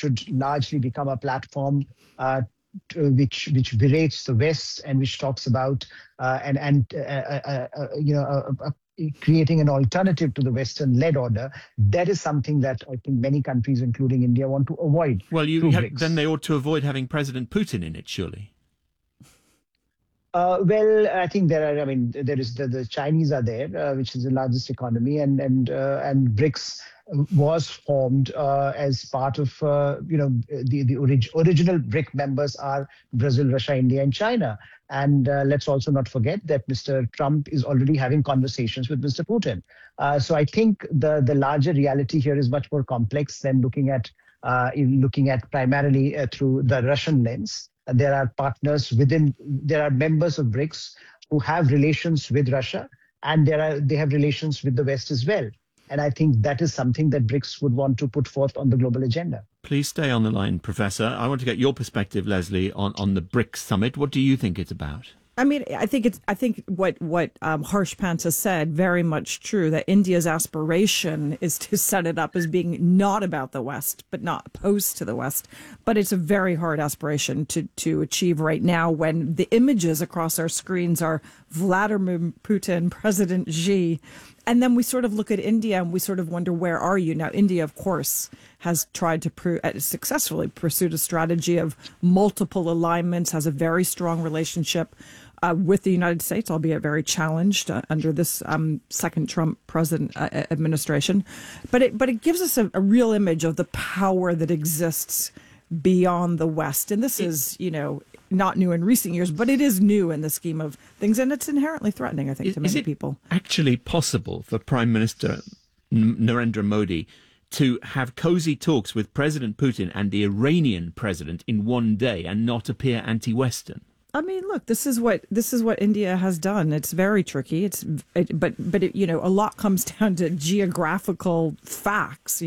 should largely become a platform which berates the West and which talks about creating an alternative to the Western-led order. That is something that I think many countries, including India, want to avoid. Well, then they ought to avoid having President Putin in it, surely. Well, I think there is the Chinese are there, which is the largest economy, and BRICS was formed as part of the original BRIC members are Brazil, Russia, India, and China. And let's also not forget that Mr. Trump is already having conversations with Mr. Putin. So I think the larger reality here is much more complex than looking at primarily through the Russian lens. There are there are members of BRICS who have relations with Russia, and they have relations with the West as well. And I think that is something that BRICS would want to put forth on the global agenda. Please stay on the line, Professor. I want to get your perspective, Leslie, on the BRICS summit. What do you think it's about? I mean, I think what Harsh Pant has said, very much true, that India's aspiration is to set it up as being not about the West, but not opposed to the West. But it's a very hard aspiration to achieve right now when the images across our screens are Vladimir Putin, President Xi. And then we sort of look at India and we sort of wonder, where are you? Now, India, of course, has tried to successfully pursued a strategy of multiple alignments, has a very strong relationship with the United States, albeit very challenged under this second Trump president administration. But it gives us a real image of the power that exists beyond the West. And this is, not new in recent years, but it is new in the scheme of things. And it's inherently threatening, I think, to many people. Is it actually possible for Prime Minister Narendra Modi to have cozy talks with President Putin and the Iranian president in one day and not appear anti-Western? I mean, look, this is what India has done. It's very tricky. But a lot comes down to geographical facts,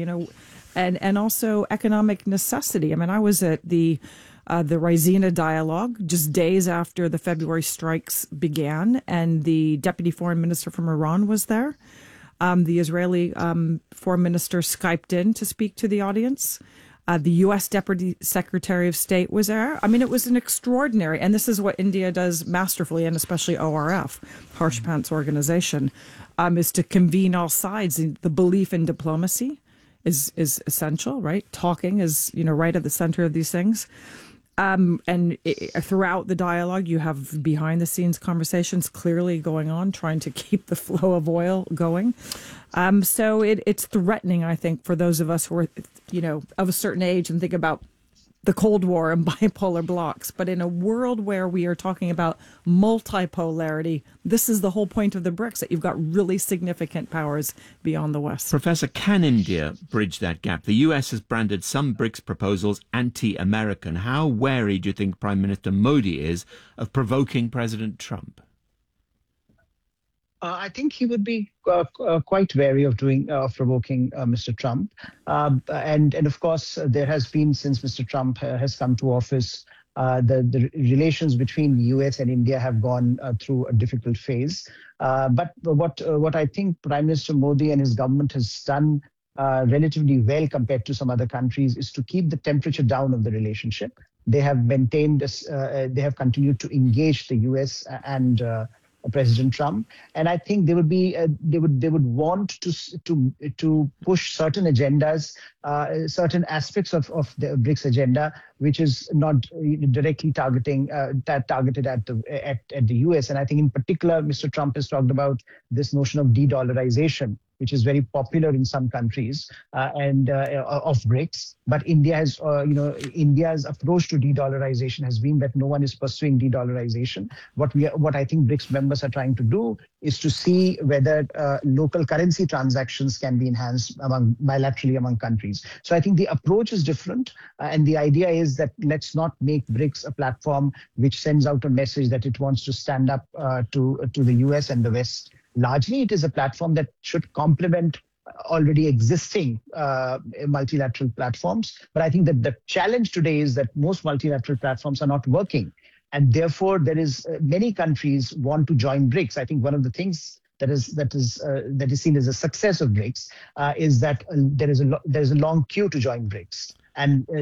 and also economic necessity. I mean, I was at the Raisina dialogue just days after the February strikes began, and the deputy foreign minister from Iran was there. The Israeli foreign minister Skyped in to speak to the audience. The U.S. Deputy Secretary of State was there. I mean, it was an extraordinary, and this is what India does masterfully, and especially ORF, Harsh Pant's organization, is to convene all sides. The belief in diplomacy is essential, right? Talking is, right at the center of these things. Throughout the dialogue, you have behind the scenes conversations clearly going on, trying to keep the flow of oil going. So it's threatening, I think, for those of us who are, of a certain age and think about the Cold War and bipolar blocks. But in a world where we are talking about multipolarity, this is the whole point of the BRICS, that you've got really significant powers beyond the West. Professor, can India bridge that gap? The US has branded some BRICS proposals anti-American. How wary do you think Prime Minister Modi is of provoking President Trump? I think he would be quite wary of provoking Mr. Trump, and of course there has been, since Mr. Trump has come to office, the relations between the U.S. and India have gone through a difficult phase. But what I think Prime Minister Modi and his government has done relatively well compared to some other countries is to keep the temperature down of the relationship. They have maintained, they have continued to engage the U.S. and President Trump, and I think they would want to push certain agendas, certain aspects of the BRICS agenda, which is not directly targeted at the US. And I think in particular, Mr. Trump has talked about this notion of de-dollarization, which is very popular in some countries of BRICS. But India has, India's approach to de-dollarization has been that no one is pursuing de-dollarization. What I think BRICS members are trying to do is to see whether local currency transactions can be enhanced bilaterally among countries. So I think the approach is different, and the idea is that let's not make BRICS a platform which sends out a message that it wants to stand up to the US and the West. Largely, it is a platform that should complement already existing multilateral platforms. But I think that the challenge today is that most multilateral platforms are not working. And therefore, there is many countries want to join BRICS. I think one of the things that is seen as a success of BRICS is that there is a long queue to join BRICS. And